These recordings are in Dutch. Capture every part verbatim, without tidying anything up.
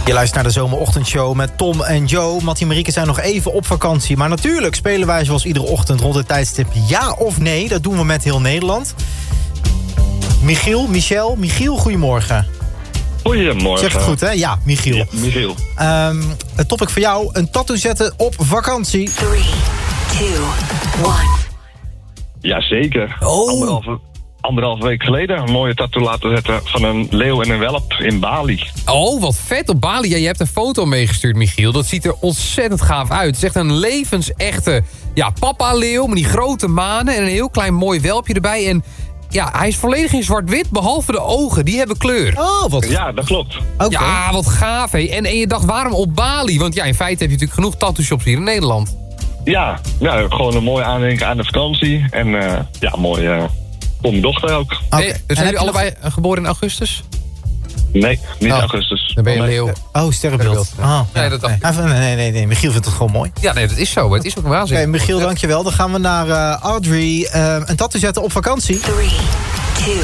Je luistert naar de zomerochtendshow met Tom en Joe. Mattie en Marieke zijn nog even op vakantie. Maar natuurlijk spelen wij zoals iedere ochtend rond het tijdstip ja of nee. Dat doen we met heel Nederland. Michiel, Michel, Michiel, goedemorgen. Goedemorgen. Zeg het goed, hè? Ja, Michiel. Ja, Michiel. Um, het topic voor jou, een tattoo zetten op vakantie. drie, twee, één. Jazeker. Oh. Anderhalve, anderhalve week geleden een mooie tattoo laten zetten van een leeuw en een welp in Bali. Oh, wat vet op Bali. Ja, je hebt een foto meegestuurd, Michiel. Dat ziet er ontzettend gaaf uit. Het is echt een levensechte ja, papa-leeuw met die grote manen en een heel klein mooi welpje erbij. En ja, hij is volledig in zwart-wit, behalve de ogen. Die hebben kleur. Oh, wat... Ja, dat klopt. Okay. Ja, wat gaaf, hé. En, en je dacht, waarom op Bali? Want ja, in feite heb je natuurlijk genoeg tattoo-shops hier in Nederland. Ja, ja, gewoon een mooi aandenken aan de vakantie. En uh, ja, mooi uh, voor mijn dochter ook. Okay. Hey, dus zijn jullie allebei nog... geboren in augustus? Nee, niet oh, augustus. Dan ben je een leeuw. Oh, sterrenbeeld. Oh, nee, dat dacht nee. nee, nee, nee, nee. Michiel vindt het gewoon mooi. Ja, nee, dat is zo. Het is ook een waanzin. Oké, okay, Michiel, dankjewel. Dan gaan we naar uh, Audrey. Uh, een tattoo zetten op vakantie. drie, twee,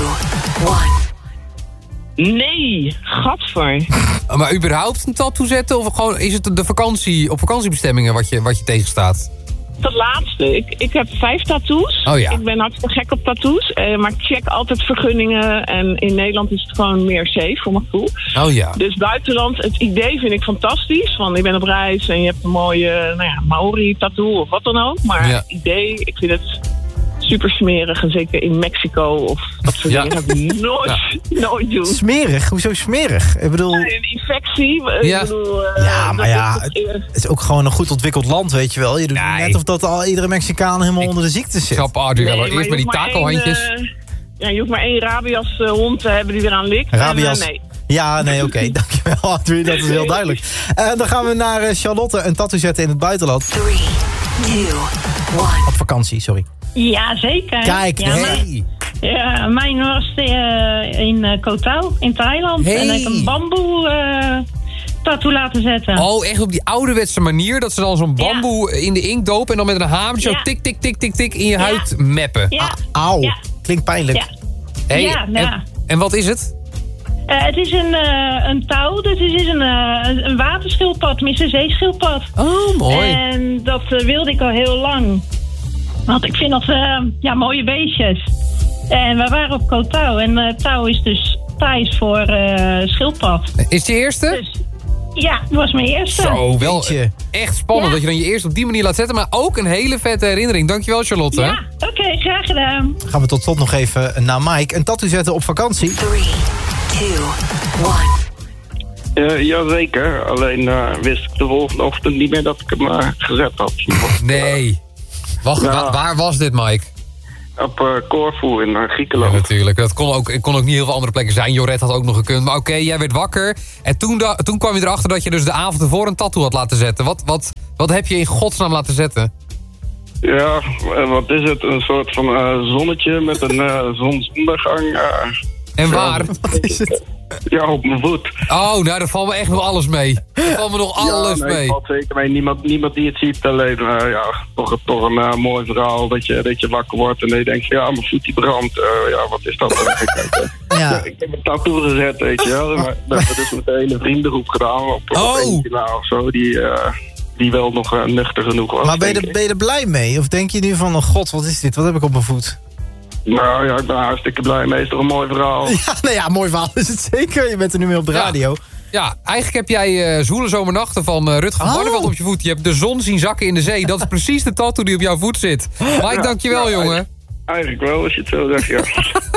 één. Nee, gadver. Maar überhaupt een tattoo zetten? Of gewoon is het de vakantie, op vakantiebestemmingen wat je, wat je tegenstaat? Dat laatste. Ik, ik heb vijf tattoos. Oh ja. Ik ben hartstikke gek op tattoos. Eh, maar ik check altijd vergunningen. En in Nederland is het gewoon meer safe, voor mijn gevoel. Oh ja. Dus buitenland, het idee vind ik fantastisch. Want ik ben op reis en je hebt een mooie nou ja, Maori-tattoo of wat dan ook. Maar ja. het idee, ik vind het super smerig. En zeker in Mexico of dat soort ja. dingen. Dat heb ik nooit, ja. nooit doen. Smerig? Hoezo smerig? Ik bedoel... Een infectie. Ja. Ik bedoel, uh, ja, maar ja, het, het, het is ook gewoon een goed ontwikkeld land, weet je wel. Je doet nee. net of dat al iedere Mexicaan helemaal ik, onder de ziekte zit. Ik snap Audrey wel. Nee, Eerst met die taco-handjes. Uh, ja, je hoeft maar één rabias uh, hond te hebben die eraan likt. Rabias. En, uh, nee. Ja, nee, oké. Okay. Dankjewel, Audrey. Dat is heel duidelijk. Uh, dan gaan we naar uh, Charlotte, een tattoo zetten in het buitenland. drie, twee, één. Op vakantie, sorry. Ja, zeker. Kijk, ja, hey. Mijn, ja, mijn was uh, in uh, Koh Tao, in Thailand. Hey. En ik heb een bamboe uh, tattoo laten zetten. Oh, echt op die ouderwetse manier. Dat ze dan zo'n bamboe ja. in de inkt dopen en dan met een hamertje ja. zo tik, tik, tik, tik, tik in je ja. huid meppen. Ja. Ah, auw, ja. Klinkt pijnlijk. Ja, Hey, ja, en, ja. en wat is het? Uh, het is een, uh, een touw, dus het is een, uh, een waterschildpad, tenminste een zeeschildpad. Oh, mooi. En dat uh, wilde ik al heel lang. Want ik vind dat uh, ja, mooie beestjes. En we waren op Koh Tao. En uh, touw is dus Thais voor uh, schildpad. Is het je eerste? Dus, ja, dat was mijn eerste. Zo, wel Beetje. echt spannend ja. dat je dan je eerst op die manier laat zetten. Maar ook een hele vette herinnering. Dankjewel, Charlotte. Ja, oké, okay, graag gedaan. Gaan we tot slot nog even naar Mike. Een tattoo zetten op vakantie. drie, twee, één. Uh, jazeker, alleen uh, wist ik de volgende ochtend niet meer dat ik hem uh, gezet had. Nee. Wacht, ja. wa waar was dit, Mike? Op uh, Corfu in uh, Griekenland. Ja, natuurlijk. Dat kon ook, kon ook niet heel veel andere plekken zijn. Joret had ook nog gekund. Maar oké, okay, jij werd wakker. En toen, da toen kwam je erachter dat je dus de avond ervoor een tattoo had laten zetten. Wat, wat, wat heb je in godsnaam laten zetten? Ja, wat is het? Een soort van uh, zonnetje met een uh, zonsondergang. Uh, en waar? Wat is het? Ja, op mijn voet. Oh, nou, daar valt me echt nog alles mee. Daar valt me nog alles ja, nee, mee. valt zeker mee. Niemand, niemand die het ziet. Alleen, uh, ja, toch, toch een uh, mooi verhaal dat je, dat je wakker wordt. En dan denk je, ja, mijn voet die brandt. Uh, ja, wat is dat? Kijk, uh, Ja. Ik heb een tattoo gezet, weet je wel. Maar dat hebben we dus met de hele vriendengroep gedaan. Op, op Oh. eentje na of zo. Die, uh, die wel nog uh, nuchter genoeg was. Maar ben je, denk er, ik. ben je er blij mee? Of denk je nu van, oh god, wat is dit? Wat heb ik op mijn voet? Nou ja, ik ben hartstikke blij mee. Is toch een mooi verhaal. Ja, nou ja, mooi verhaal is het zeker. Je bent er nu mee op de Ja. radio. Ja, eigenlijk heb jij uh, Zwoele Zomernachten van uh, Rutger van Oh. Barneveld op je voet. Je hebt de zon zien zakken in de zee. Dat is precies de tattoo die op jouw voet zit. Mike, Ja, dankjewel, ja, jongen. Eigenlijk wel, als je het zo zegt, ja.